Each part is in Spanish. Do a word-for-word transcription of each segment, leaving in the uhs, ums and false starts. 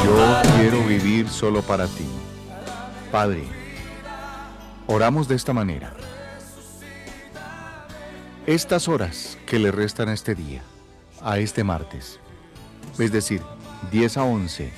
Yo quiero vivir solo para ti. Padre, oramos de esta manera. Estas horas que le restan a este día, a este martes, es decir, diez a once,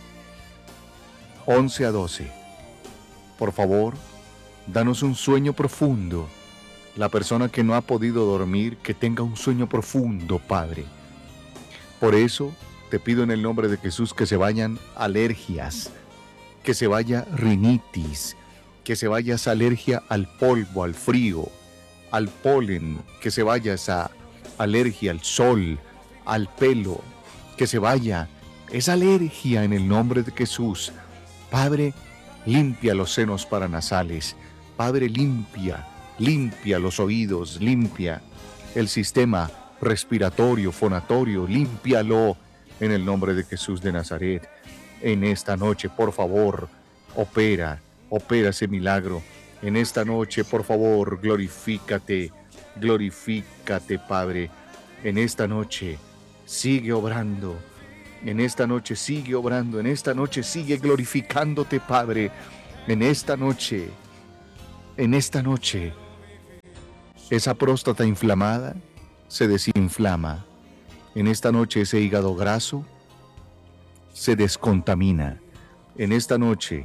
once a doce, por favor, danos un sueño profundo. La persona que no ha podido dormir, que tenga un sueño profundo, Padre. Por eso, te pido en el nombre de Jesús que se vayan alergias, que se vaya rinitis, que se vaya esa alergia al polvo, al frío, al polen, que se vaya esa alergia al sol, al pelo, que se vaya esa alergia en el nombre de Jesús. Padre, limpia los senos paranasales. Padre, limpia, limpia los oídos, limpia el sistema respiratorio, fonatorio, límpialo en el nombre de Jesús de Nazaret. En esta noche, por favor, opera, opera ese milagro. En esta noche, por favor, glorifícate, glorifícate, Padre. En esta noche, sigue obrando. En esta noche, sigue obrando. En esta noche, sigue glorificándote, Padre. En esta noche, en esta noche, esa próstata inflamada se desinflama. En esta noche, ese hígado graso se descontamina. En esta noche,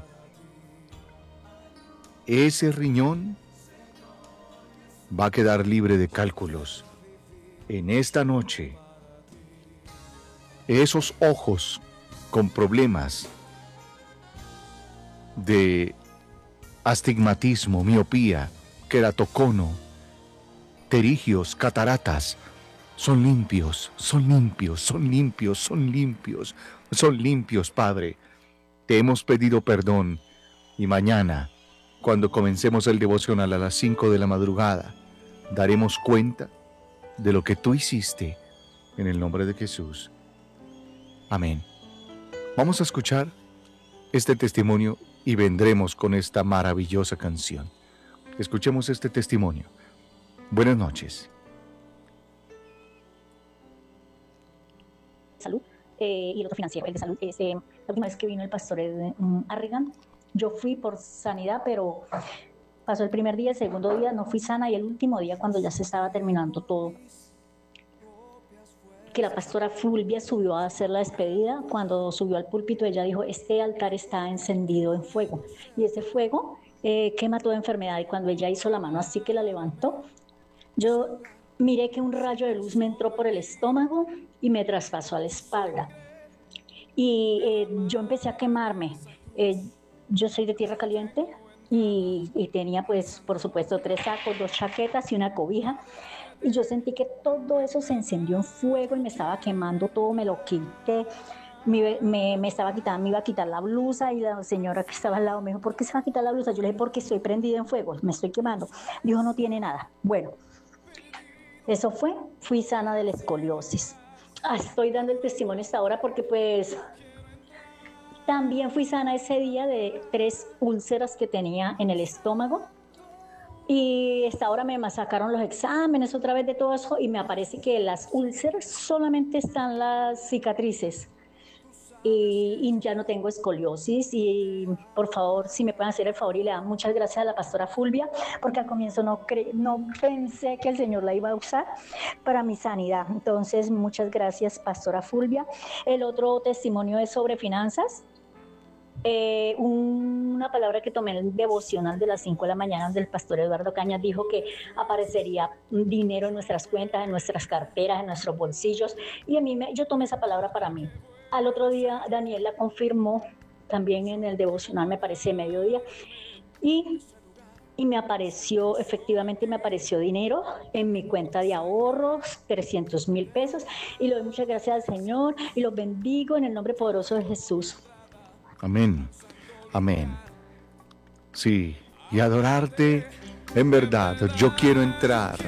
ese riñón va a quedar libre de cálculos. En esta noche, esos ojos con problemas de astigmatismo, miopía, queratocono, pterigios, cataratas, son limpios, son limpios, son limpios, son limpios, son limpios, Padre. Te hemos pedido perdón y mañana, cuando comencemos el devocional a las cinco de la madrugada, daremos cuenta de lo que tú hiciste en el nombre de Jesús. Amén. Vamos a escuchar este testimonio y vendremos con esta maravillosa canción. Escuchemos este testimonio. Buenas noches. Salud eh, y el otro financiero, el de salud. Este, la última vez que vino el pastor um, Arregan, yo fui por sanidad, pero pasó el primer día, el segundo día no fui sana y el último día, cuando ya se estaba terminando todo, que la pastora Fulvia subió a hacer la despedida. Cuando subió al púlpito, ella dijo: este altar está encendido en fuego, y ese fuego eh, quema toda enfermedad. Y cuando ella hizo la mano así que la levantó, yo miré que un rayo de luz me entró por el estómago y me traspasó a la espalda. Y eh, yo empecé a quemarme. Eh, yo soy de tierra caliente y, y tenía, pues, por supuesto, tres sacos, dos chaquetas y una cobija. Y yo sentí que todo eso se encendió en fuego y me estaba quemando todo, me lo quité. Me, me, me estaba quitando, me iba a quitar la blusa, y la señora que estaba al lado me dijo: ¿por qué se va a quitar la blusa? Yo le dije: porque estoy prendida en fuego, me estoy quemando. Dijo: no tiene nada. Bueno, eso fue, fui sana de la escoliosis. Ah, estoy dando el testimonio hasta ahora porque pues también fui sana ese día de tres úlceras que tenía en el estómago. Y hasta ahora me sacaron los exámenes otra vez de todo eso y me aparece que las úlceras solamente están las cicatrices. Y, y ya no tengo escoliosis. Y por favor, si me pueden hacer el favor y le dan muchas gracias a la pastora Fulvia, porque al comienzo no, cre no pensé que el Señor la iba a usar para mi sanidad. Entonces, muchas gracias, pastora Fulvia. El otro testimonio es sobre finanzas. Eh, una palabra que tomé en el devocional de las cinco de la mañana, donde el pastor Eduardo Cañas dijo que aparecería dinero en nuestras cuentas, en nuestras carteras, en nuestros bolsillos, y a mí me, yo tomé esa palabra para mí. Al otro día Daniel la confirmó también en el devocional, me parece mediodía, y, y me apareció, efectivamente me apareció dinero en mi cuenta de ahorros, trescientos mil pesos, y le doy muchas gracias al Señor y los bendigo en el nombre poderoso de Jesús. Amén, amén. Sí, y adorarte en verdad. Yo quiero entrar